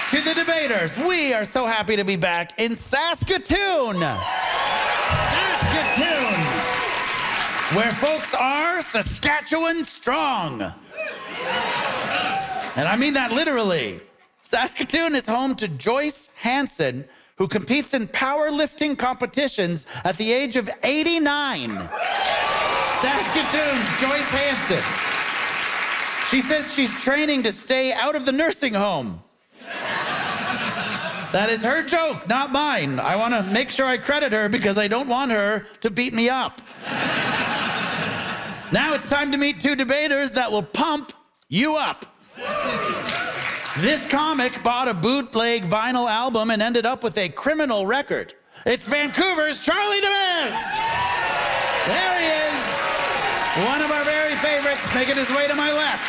to the debaters. We are so happy to be back in Saskatoon. Saskatoon, where folks are Saskatchewan strong. And I mean that literally. Saskatoon is home to Joyce Hanson, who competes in powerlifting competitions at the age of 89. Saskatoon's Joyce Hanson. She says she's training to stay out of the nursing home. That is her joke, not mine. I want to make sure I credit her because I don't want her to beat me up. Now it's time to meet two debaters that will pump you up. This comic bought a bootleg vinyl album and ended up with a criminal record. It's Vancouver's Charlie Demers. There he is. One of our very favorites, making his way to my left.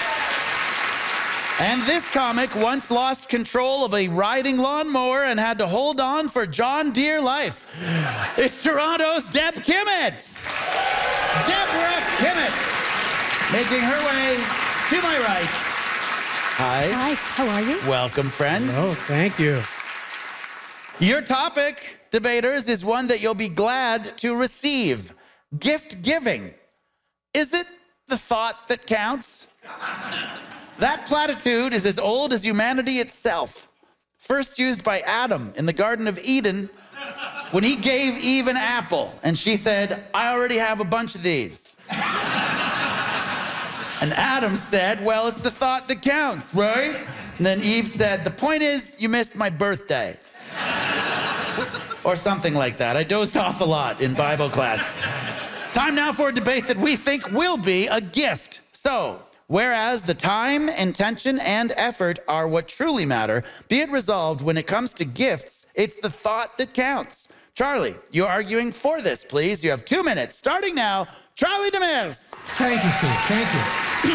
And this comic once lost control of a riding lawnmower and had to hold on for John dear life. It's Toronto's Deb Kimmett. Deborah Kimmett, making her way to my right. Hi. Hi, how are you? Welcome, friends. Oh, thank you. Your topic, debaters, is one that you'll be glad to receive. Gift giving. Is it the thought that counts? That platitude is as old as humanity itself. First used by Adam in the Garden of Eden when he gave Eve an apple and she said, "I already have a bunch of these." And Adam said, "Well, it's the thought that counts, right?" And then Eve said, "The point is, you missed my birthday." Or something like that. I dozed off a lot in Bible class. Time now for a debate that we think will be a gift. So, whereas the time, intention, and effort are what truly matter, be it resolved when it comes to gifts, it's the thought that counts. Charlie, you're arguing for this, please. You have 2 minutes. Starting now, Charlie Demers. Thank you, Steve. Thank you.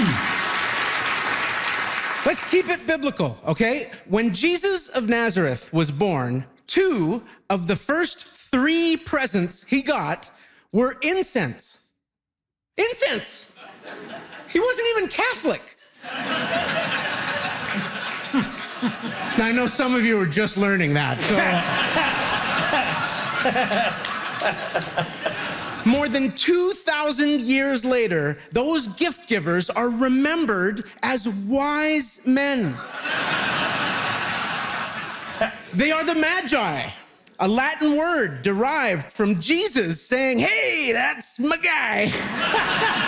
Let's keep it biblical, okay? When Jesus of Nazareth was born, 2 of the first 3 presents he got were incense. Incense! He wasn't even Catholic. Now, I know some of you are just learning that, so... More than 2,000 years later, those gift givers are remembered as wise men. They are the Magi, a Latin word derived from Jesus saying, "Hey, that's my guy."